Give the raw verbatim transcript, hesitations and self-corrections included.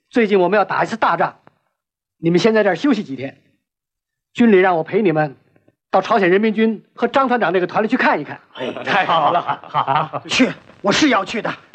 最近我们要打一次大仗，你们先在这儿休息几天。军里让我陪你们到朝鲜人民军和张团长那个团里去看一看。 哎，太好了，好，好，去，我是要去的。